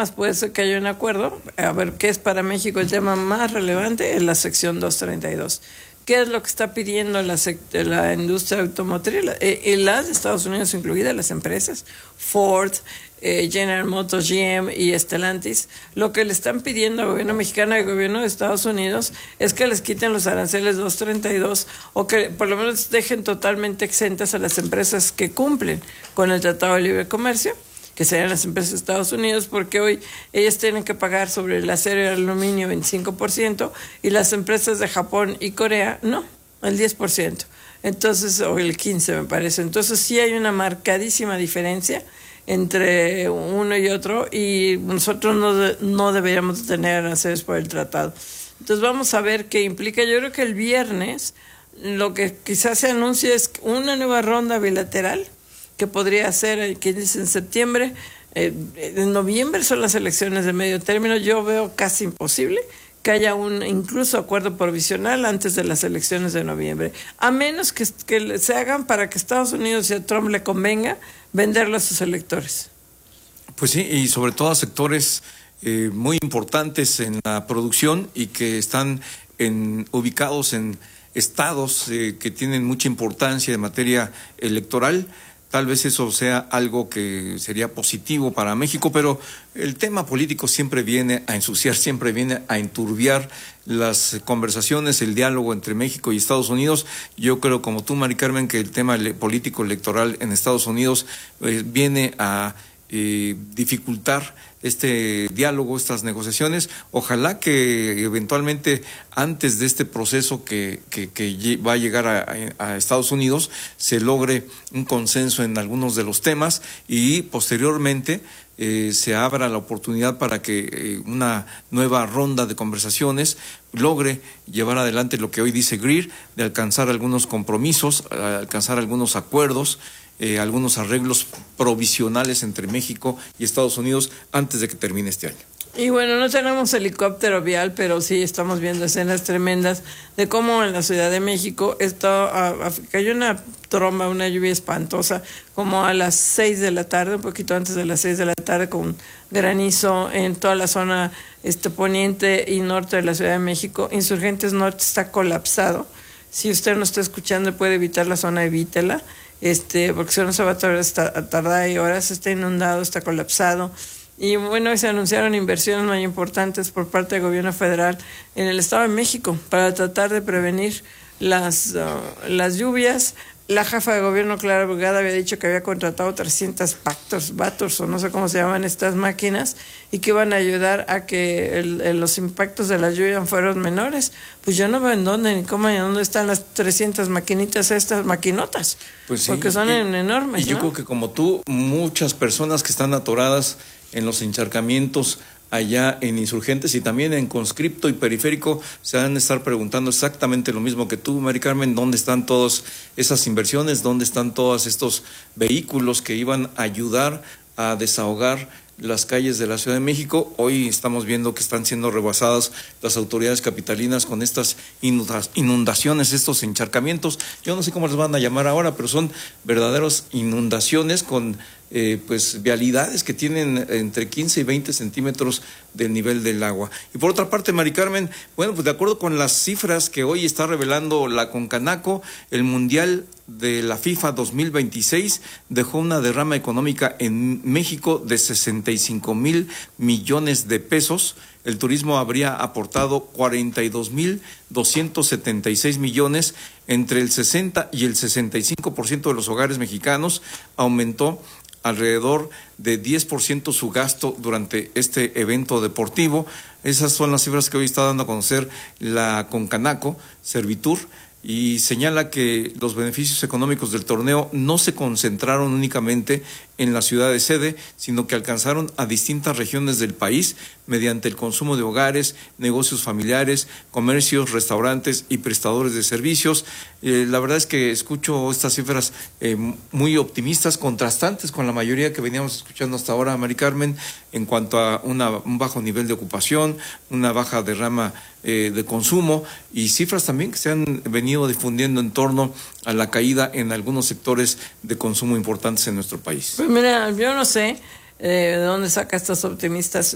temas puede ser que haya un acuerdo. A ver, ¿qué es para México el tema más relevante? Es la sección 232. ¿Qué es lo que está pidiendo la industria automotriz? Y las de Estados Unidos incluidas, las empresas, Ford, General Motors, GM y Stellantis. Lo que le están pidiendo al gobierno mexicano y al gobierno de Estados Unidos es que les quiten los aranceles 232 o que por lo menos dejen totalmente exentas a las empresas que cumplen con el Tratado de Libre Comercio, que serían las empresas de Estados Unidos, porque hoy ellas tienen que pagar sobre el acero y el aluminio 25% y las empresas de Japón y Corea no, el 10%. Entonces, o el 15% me parece. Entonces sí hay una marcadísima diferencia entre uno y otro y nosotros no deberíamos tener aranceles por el tratado. Entonces vamos a ver qué implica. Yo creo que el viernes lo que quizás se anuncie es una nueva ronda bilateral que podría ser, que dice en septiembre. En noviembre son las elecciones de medio término. Yo veo casi imposible que haya un incluso acuerdo provisional antes de las elecciones de noviembre, a menos que se hagan para que Estados Unidos y a Trump le convenga venderlo a sus electores. Pues sí, y sobre todo a sectores muy importantes en la producción y que están ubicados en estados que tienen mucha importancia en materia electoral. Tal vez eso sea algo que sería positivo para México, pero el tema político siempre viene a ensuciar, siempre viene a enturbiar las conversaciones, el diálogo entre México y Estados Unidos. Yo creo, como tú, Mari Carmen, que el tema político electoral en Estados Unidos viene a dificultar este diálogo, estas negociaciones. Ojalá que eventualmente antes de este proceso que va a llegar a Estados Unidos se logre un consenso en algunos de los temas y posteriormente se abra la oportunidad para que una nueva ronda de conversaciones logre llevar adelante lo que hoy dice Greer, de alcanzar algunos compromisos, alcanzar algunos acuerdos, algunos arreglos provisionales entre México y Estados Unidos antes de que termine este año. Y bueno, no tenemos helicóptero vial, pero sí estamos viendo escenas tremendas de cómo en la Ciudad de México cayó una tromba, una lluvia espantosa, como a las 6 de la tarde, un poquito antes de las 6 de la tarde, con granizo en toda la zona poniente y norte de la Ciudad de México. Insurgentes Norte está colapsado. Si usted no está escuchando, puede evitar la zona, evítela. Porque si no se va a tardar horas, está inundado, está colapsado. Y bueno, se anunciaron inversiones muy importantes por parte del gobierno federal en el Estado de México para tratar de prevenir las lluvias. La jefa de gobierno, Clara Brugada, había dicho que había contratado 300 Vectors, o no sé cómo se llaman estas máquinas, y que iban a ayudar a que los impactos de la lluvia fueran menores. Pues yo no veo en dónde, ni cómo, ni dónde están las 300 maquinitas, estas maquinotas, pues sí, porque son enormes. Y yo creo que como tú, muchas personas que están atoradas en los encharcamientos allá en Insurgentes y también en Conscripto y Periférico se van a estar preguntando exactamente lo mismo que tú, Mari Carmen. ¿Dónde están todas esas inversiones? ¿Dónde están todos estos vehículos que iban a ayudar a desahogar las calles de la Ciudad de México? Hoy estamos viendo que están siendo rebasadas las autoridades capitalinas con estas inundaciones, estos encharcamientos. Yo no sé cómo les van a llamar ahora, pero son verdaderas inundaciones con vialidades que tienen entre 15 y 20 centímetros del nivel del agua. Y por otra parte, Mari Carmen, bueno, pues de acuerdo con las cifras que hoy está revelando la Concanaco, el Mundial de la FIFA 2026 dejó una derrama económica en México de 65,000 millones de pesos. El turismo habría aportado 42,276 millones. Entre el 60 y el 65% de los hogares mexicanos aumentó alrededor de 10% su gasto durante este evento deportivo. Esas son las cifras que hoy está dando a conocer la Concanaco, Servitur, y señala que los beneficios económicos del torneo no se concentraron únicamente en la ciudad de sede, sino que alcanzaron a distintas regiones del país mediante el consumo de hogares, negocios familiares, comercios, restaurantes y prestadores de servicios. La verdad es que escucho estas cifras muy optimistas, contrastantes con la mayoría que veníamos escuchando hasta ahora, Mari Carmen, en cuanto a un bajo nivel de ocupación, una baja derrama de consumo y cifras también que se han venido difundiendo en torno a la caída en algunos sectores de consumo importantes en nuestro país. Pues mira, yo no sé de dónde saca estos optimistas